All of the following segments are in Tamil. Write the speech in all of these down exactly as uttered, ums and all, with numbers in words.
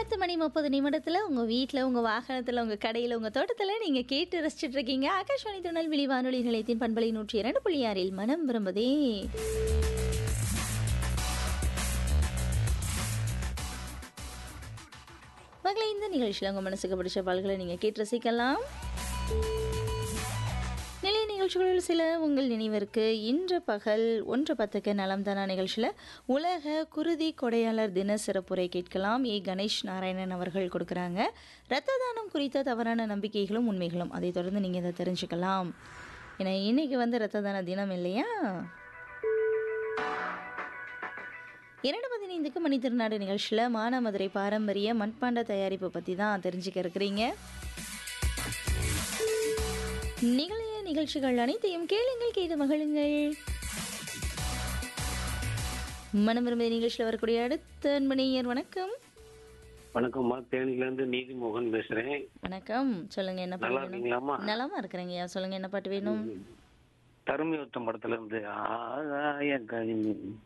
பத்து மணி முப்பது நிமிடத்தில் உங்கள் வீட்டில், உங்கள் வாகனத்தில், உங்கள் கடையில், உங்கள் தோட்டத்தில் நீங்கள் கேட்டு ரசிச்சுட்டு இருக்கீங்க. ஆகாஷ்வாணி திருநெல்வேலி வானொலி நிலையத்தின் பண்பலை நூற்றி இரண்டு புள்ளி ஆறில் மனம் விரும்புதே. மகளை இந்த நிகழ்ச்சியில் உங்கள் மனசுக்கு பிடிச்ச பால்களை நீங்கள் கேட்டு ரசிக்கலாம். நிலைய நிகழ்ச்சிகளில் சில உங்கள் நினைவிற்கு இன்று பகல் ஒன்று பத்துக்கு நலம் தானா நிகழ்ச்சியில் உலக குருதி கொடையாளர் தின சிறப்புரை கேட்கலாம். ஏ கணேஷ் நாராயணன் அவர்கள் கொடுக்குறாங்க. இரத்த தானம் குறித்த தவறான நம்பிக்கைகளும் உண்மைகளும், அதை தொடர்ந்து நீங்கள் இதை தெரிஞ்சுக்கலாம். ஏன்னா இன்னைக்கு வந்து இரத்த தான தினம் இல்லையா? இரண்டு பதினைந்துக்கு மணி திருநாடு நிகழ்ச்சியில் மானாமதுரை பாரம்பரிய மண்பாண்ட தயாரிப்பு பற்றி தான் தெரிஞ்சுக்க இருக்கிறீங்க. நிகழ்ச்சிய நிகழ்ச்சிகள் அனைத்தையும் கேளுங்கள், கேது மகிழுங்கள். மனம் விரும்பிய நிகழ்ச்சியில் வரக்கூடிய அடுத்த அன்பணியர் வணக்கம். வணக்கம்மா, தேனியிலிருந்து நீதிமோகன் பேசுறேன். வணக்கம், சொல்லுங்க என்ன பாட்டு வேணும்? நலமா இருக்கிறேங்க, சொல்லுங்க என்ன பாட்டு வேணும்? தருமி ஒத்தம் படத்துல இருந்து ஆகாய கங்கை.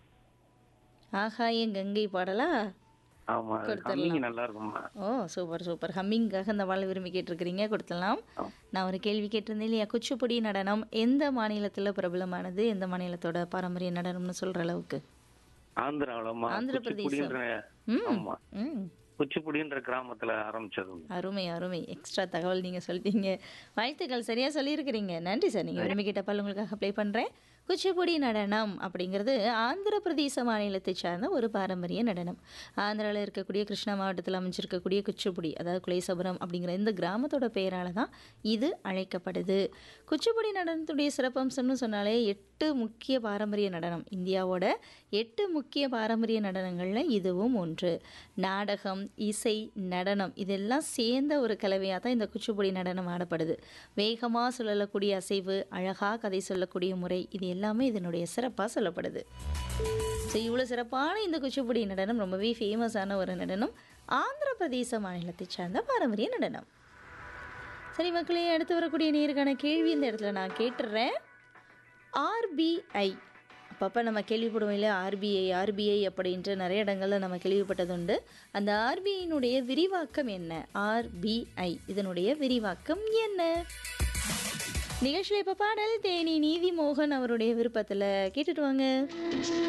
ஆகாய கங்கை பாடலா? ஆமா, ஹம்மிங் நல்லா இருக்கும்மா. ஓ சூப்பர் சூப்பர். ஹம்மிங்காக இந்த பாடல் விரும்பி கேட்டிருக்கிறீங்க, கொடுத்துடலாம். நான் ஒரு கேள்வி கேட்டிருந்தேன் இல்லையா, குச்சிப்புடி நடனம் எந்த மாநிலத்தில் பிரபலமானது, எந்த மாநிலத்தோட பாரம்பரிய நடனம்னு சொல்ற அளவுக்கு? ஆந்திராவிலமா, ஆந்திர பிரதேசம். ஆமா, குச்சிப்புடின்ற கிராமத்துல ஆரம்பிச்சது. அருமை அருமை, எக்ஸ்ட்ரா தகவல் நீங்க சொல்லிட்டீங்க, வாழ்த்துக்கள். சரியா சொல்லியிருக்கிறீங்க, நன்றி சார். நீங்க விரும்பி கேட்ட பால் உங்களுக்காக ப்ளே பண்றேன். குச்சிப்புடி நடனம் அப்படிங்கிறது ஆந்திர பிரதேச மாநிலத்தை சார்ந்த ஒரு பாரம்பரிய நடனம். ஆந்திராவில் இருக்கக்கூடிய கிருஷ்ணா மாவட்டத்தில் அமைஞ்சிருக்கக்கூடிய குச்சிப்புடி, அதாவது குலேசபுரம் அப்படிங்கிற இந்த கிராமத்தோட பெயரால் தான் இது அழைக்கப்படுது. குச்சிப்புடி நடனத்துடைய சிறப்பம்சம்னு சொன்னாலே எட்டு முக்கிய பாரம்பரிய நடனம், இந்தியாவோட எட்டு முக்கிய பாரம்பரிய நடனங்களில் இதுவும் ஒன்று. நாடகம், இசை, நடனம் இதெல்லாம் சேர்ந்த ஒரு கலவையாக தான் இந்த குச்சிப்புடி நடனம் ஆடப்படுது. வேகமாக சொல்லக்கூடிய அசைவு, அழகாக கதை சொல்லக்கூடிய முறை, இது எல்லாமே இதனுடைய சிறப்பாக சொல்லப்படுது. ஸோ இவ்வளோ சிறப்பான இந்த குச்சிப்புடி நடனம் ரொம்பவே ஃபேமஸான ஒரு நடனம், ஆந்திர பிரதேச மாநிலத்தை சார்ந்த பாரம்பரிய நடனம். சரி மக்களே, அடுத்து வரக்கூடிய நேருக்கான கேள்வி இந்த இடத்துல நான் கேட்டுடுறேன். ஆர்பிஐ அப்பப்போ நம்ம கேள்விப்படுவோம் இல்லை, ஆர்பிஐ ஆர்பிஐ அப்படின்ட்டு நிறைய இடங்களில் நம்ம கேள்விப்பட்டது உண்டு. அந்த ஆர்பிஐனுடைய விரிவாக்கம் என்ன? ஆர்பிஐ இதனுடைய விரிவாக்கம் என்ன? நிகழ்ச்சியில் இப்போ பாடல் தேனி நீதிமோகன் அவருடைய விருப்பத்தில் கேட்டுட்டு வாங்க.